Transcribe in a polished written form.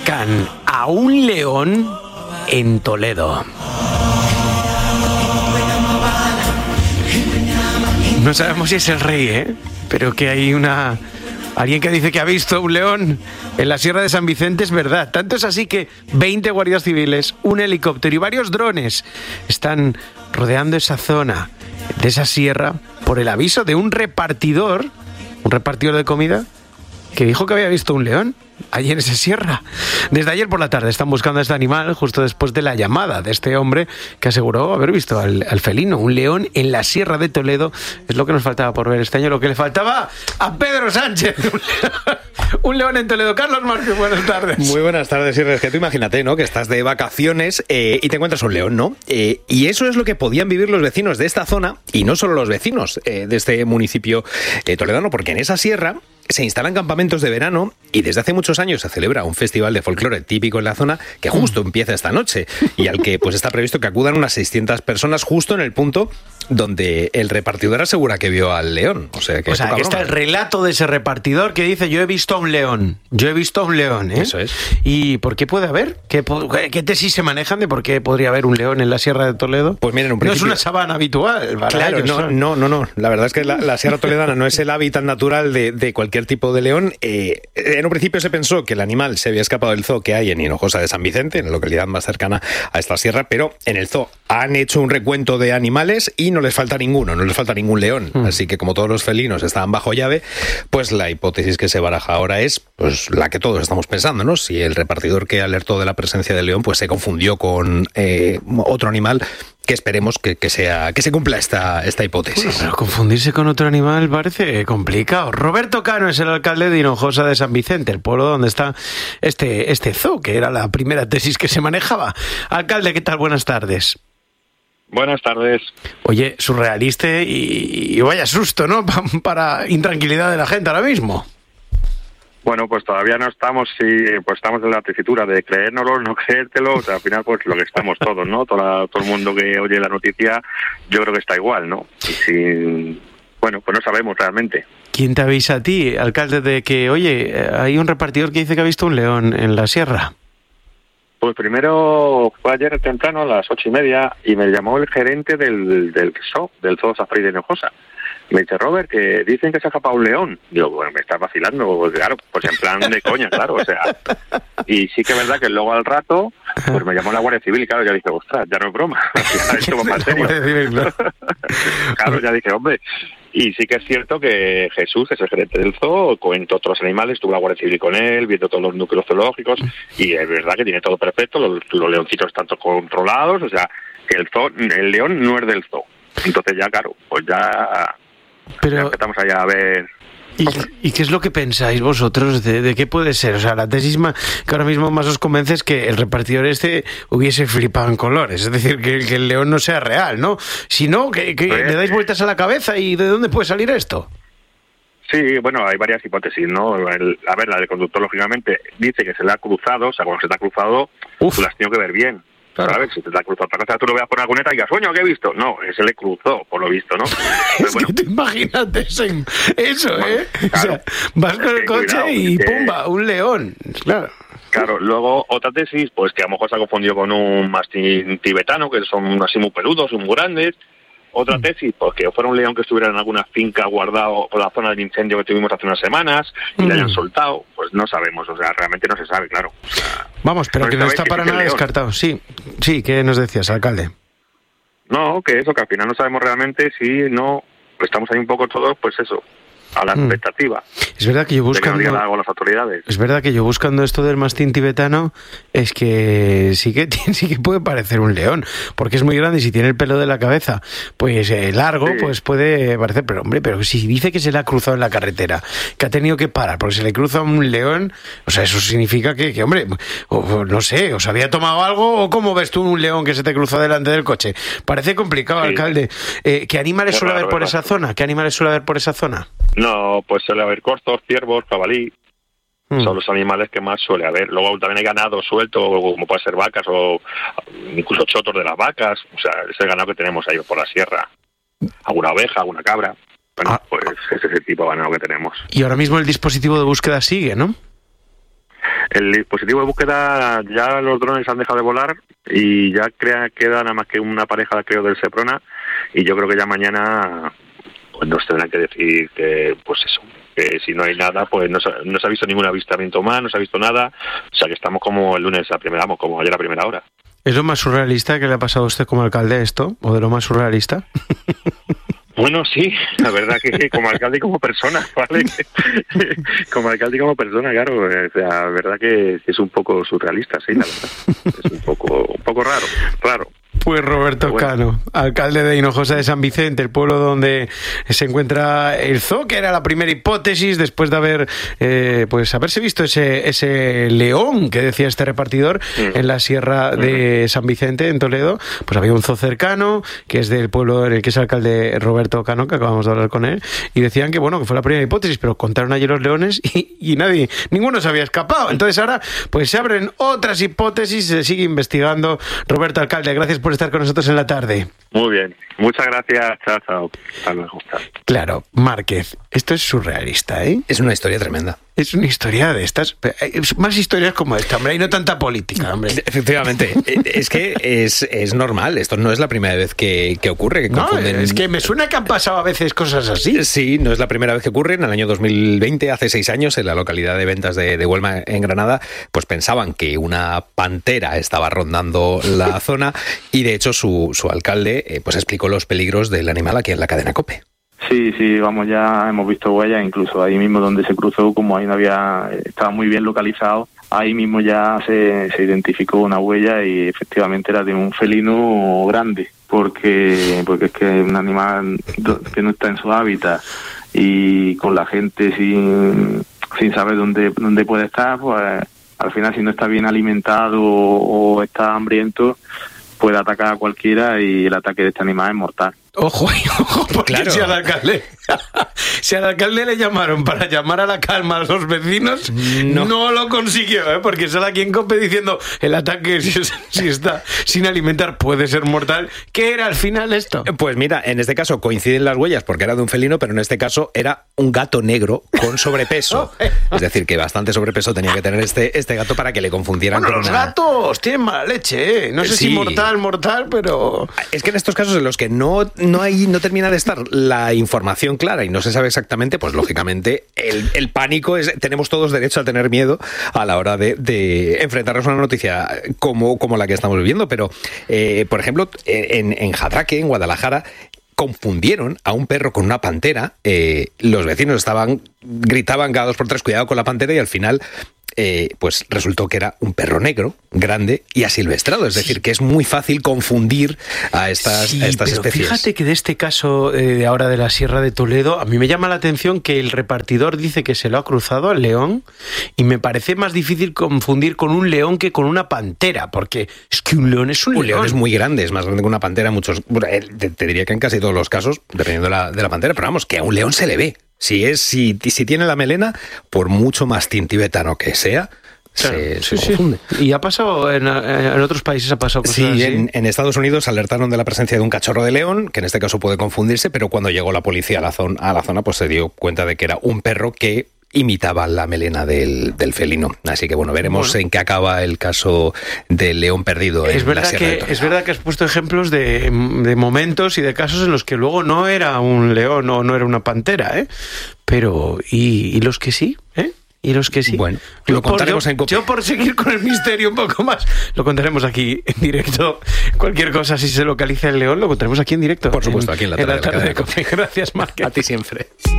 buscan a un león en Toledo. No sabemos si es el rey, pero que hay alguien que dice que ha visto un león en la Sierra de San Vicente, es verdad. Tanto es así que 20 guardias civiles, un helicóptero y varios drones están rodeando esa zona de esa sierra por el aviso de un repartidor de comida que dijo que había visto un león allí en esa sierra. Desde ayer por la tarde están buscando a este animal justo después de la llamada de este hombre que aseguró haber visto al felino, un león en la Sierra de Toledo. Es lo que nos faltaba por ver este año, lo que le faltaba a Pedro Sánchez. Un león en Toledo. Carlos Márquez, buenas tardes. Muy buenas tardes, Irres. Que tú imagínate, ¿no? Que estás de vacaciones y te encuentras un león, ¿no? Y eso es lo que podían vivir los vecinos de esta zona, y no solo los vecinos de este municipio toledano, porque en esa sierra se instalan campamentos de verano y desde hace muchos años se celebra un festival de folclore típico en la zona que justo empieza esta noche y al que pues está previsto que acudan unas 600 personas justo en el punto donde el repartidor asegura que vio al león. O sea, que está el relato de ese repartidor que dice: yo he visto a un león. Eso es. ¿Y por qué puede haber? ¿Qué tesis se manejan de por qué podría haber un león en la Sierra de Toledo? Pues miren, un principio... No es una sabana habitual, ¿verdad? Claro, no. La verdad es que la Sierra Toledana no es el hábitat natural de cualquier tipo de león. En un principio se pensó que el animal se había escapado del zoo que hay en Hinojosa de San Vicente, en la localidad más cercana a esta sierra, pero en el zoo han hecho un recuento de animales y no les falta ningún león. Así que como todos los felinos estaban bajo llave, pues la hipótesis que se baraja ahora es pues la que todos estamos pensando, ¿no? Si el repartidor que alertó de la presencia del león pues se confundió con otro animal, que esperemos que se cumpla esta hipótesis. Bueno, pero confundirse con otro animal parece complicado. Roberto Cano es el alcalde de Hinojosa de San Vicente, el pueblo donde está este zoo, que era la primera tesis que se manejaba. Alcalde, ¿qué tal? Buenas tardes. Buenas tardes. Oye, surrealista y vaya susto, ¿no? Para intranquilidad de la gente ahora mismo. Bueno, pues todavía no estamos, estamos en la tesitura de creérnoslo, no creértelo, o sea, al final pues lo que estamos todos, ¿no? Todo el mundo que oye la noticia, yo creo que está igual, ¿no? Pues no sabemos realmente. ¿Quién te avisa a ti, alcalde, de que, oye, hay un repartidor que dice que ha visto un león en la sierra? Pues primero fue ayer temprano a las 8:30 y me llamó el gerente del zoo Safari de Hinojosa. Me dice: Robert, que dicen que se ha escapado un león. Digo, bueno, me estás vacilando, pues, claro, pues en plan de coña, claro, o sea. Y sí que es verdad que luego al rato, pues me llamó la Guardia Civil y claro, ya dije, ostras, ya no es broma, esto va más serio. Claro, ya dije, hombre. Y sí que es cierto que Jesús, que es el gerente del zoo, cuenta otros animales, estuvo la Guardia Civil con él, viendo todos los núcleos zoológicos, y es verdad que tiene todo perfecto, los leoncitos están todos controlados, o sea, que el león no es del zoo. Entonces ya, claro, pues ya empezamos allá a ver. ¿Y qué es lo que pensáis vosotros de qué puede ser? O sea, la tesis que ahora mismo más os convence es que el repartidor hubiese flipado en colores, es decir, que el león no sea real, ¿no? Si no, que le dais vueltas a la cabeza, ¿y de dónde puede salir esto? Sí, bueno, hay varias hipótesis, ¿no? La del conductor, lógicamente, dice que se le ha cruzado, o sea, cuando se te ha cruzado, tú la has tenido que ver bien. Claro. ¿Sabes? Si te la cruzado otra cosa, tú lo veas por la cuneta y digas, coño, ¿qué he visto? No, se le cruzó, por lo visto, ¿no? Es bueno. Que te imagínate eso, ¿eh? Claro, o sea, vas con el coche y ¡pumba! Un león, claro. Claro, luego otra tesis, pues que a lo mejor se ha confundido con un mastín tibetano, que son así muy peludos, muy grandes. Otra tesis, pues que fuera un león que estuviera en alguna finca guardado por la zona del incendio que tuvimos hace unas semanas y le hayan soltado, pues no sabemos, o sea, realmente no se sabe, claro. O sea, vamos, pero que no está para nada descartado. Sí, ¿qué nos decías, alcalde? No, que eso, que al final no sabemos realmente si no, pues estamos ahí un poco todos, pues eso, a la expectativa. Es verdad que yo buscando las autoridades. Es verdad que yo buscando esto del mastín tibetano es que sí que puede parecer un león, porque es muy grande y si tiene el pelo de la cabeza pues largo, sí, pues puede parecer, pero hombre, pero si dice que se le ha cruzado en la carretera, que ha tenido que parar porque se le cruza un león, o sea, eso significa que hombre, o no sé, os había tomado algo, o cómo ves tú un león que se te cruza delante del coche. Parece complicado, sí. Alcalde. ¿Qué animales suele haber por esa zona? ¿Qué animales suele haber por esa zona? No, pues suele haber corzos, ciervos, jabalí. Son los animales que más suele haber. Luego también hay ganado suelto, como puede ser vacas o incluso chotos de las vacas. O sea, ese ganado que tenemos ahí por la sierra. Alguna oveja, alguna cabra. Bueno, pues ese es el tipo de ganado que tenemos. Y ahora mismo el dispositivo de búsqueda sigue, ¿no? El dispositivo de búsqueda, ya los drones han dejado de volar y ya queda nada más que una pareja, creo, del Seprona, y yo creo que ya mañana pues nos tendrán que decir que, pues eso, que si no hay nada, pues no se ha visto ningún avistamiento más, no se ha visto nada, o sea que estamos como el lunes como ayer a primera hora. ¿Es lo más surrealista que le ha pasado a usted como alcalde esto? ¿O de lo más surrealista? Bueno, sí, la verdad que como alcalde y como persona, ¿vale? Como alcalde y como persona, claro, o sea, la verdad que es un poco surrealista, sí, la verdad. Es un poco raro. Pues Roberto Cano, alcalde de Hinojosa de San Vicente, el pueblo donde se encuentra el zoo, que era la primera hipótesis después de haberse visto ese león que decía este repartidor en la sierra de San Vicente, en Toledo. Pues había un zoo cercano, que es del pueblo en el que es alcalde Roberto Cano, que acabamos de hablar con él, y decían que bueno, que fue la primera hipótesis, pero contaron allí los leones y ninguno se había escapado. Entonces ahora pues se abren otras hipótesis y se sigue investigando. Roberto, alcalde, gracias por estar con nosotros en la tarde. Muy bien, muchas gracias, chao. Hasta luego. Claro, Márquez, esto es surrealista, ¿eh? Es una historia tremenda. Es una historia de estas, más historias como esta, hombre, y no tanta política, hombre. Efectivamente, es que es normal, esto no es la primera vez que ocurre. Que confunden... No, es que me suena que han pasado a veces cosas así. Sí, no es la primera vez que ocurre. En el año 2020, hace 6 años, en la localidad de Ventas de Huelma, en Granada, pues pensaban que una pantera estaba rondando la zona y de hecho su alcalde pues explicó los peligros del animal aquí en la cadena COPE. Sí, vamos, ya hemos visto huellas, incluso ahí mismo donde se cruzó, como ahí estaba muy bien localizado, ahí mismo ya se identificó una huella y efectivamente era de un felino grande, porque es que es un animal que no está en su hábitat y con la gente sin saber dónde puede estar, pues al final si no está bien alimentado o está hambriento, puede atacar a cualquiera y el ataque de este animal es mortal. Ojo, porque claro. Si al alcalde le llamaron para llamar a la calma a los vecinos, no lo consiguió, porque sale aquí en COPE diciendo el ataque, si está sin alimentar, puede ser mortal. ¿Qué era al final esto? Pues mira, en este caso coinciden las huellas porque era de un felino, pero en este caso era un gato negro con sobrepeso. Es decir, que bastante sobrepeso tenía que tener este gato para que le confundieran con los gatos tienen mala leche, No sé si mortal, pero... Es que en estos casos en los que no termina de estar la información clara y no se sabe exactamente, pues lógicamente el pánico tenemos todos derecho a tener miedo a la hora de enfrentarnos a una noticia como la que estamos viviendo, pero por ejemplo en Jadraque, en Guadalajara, confundieron a un perro con una pantera. Los vecinos gritaban cada 2 por 3 cuidado con la pantera, y al final pues resultó que era un perro negro, grande y asilvestrado. Es decir, que es muy fácil confundir a estas especies. Fíjate que de este caso de ahora de la Sierra de Toledo, a mí me llama la atención que el repartidor dice que se lo ha cruzado al león, y me parece más difícil confundir con un león que con una pantera, porque es que un león es un león. Un león es muy grande, es más grande que una pantera. Te diría que en casi todos los casos, dependiendo de la pantera, pero vamos, que a un león se le ve. Si tiene la melena, por mucho mastín tibetano que sea, se confunde. Y ha pasado, en otros países ha pasado cosas así. En Estados Unidos alertaron de la presencia de un cachorro de león, que en este caso puede confundirse, pero cuando llegó la policía a la zona, pues se dio cuenta de que era un perro que imitaba la melena del felino. Así que bueno, veremos en qué acaba el caso del león perdido en la Sierra de Toledo. Es verdad que has puesto ejemplos de momentos y de casos en los que luego no era un león o no era una pantera, pero ¿y los que sí? ¿Y los que sí? Bueno, lo contaremos en COPE. Yo por seguir con el misterio un poco más, lo contaremos aquí en directo. Cualquier cosa, si se localiza el león, lo contaremos aquí en directo. Por supuesto, aquí en la tarde de COPE. Gracias, Márquez. A ti siempre.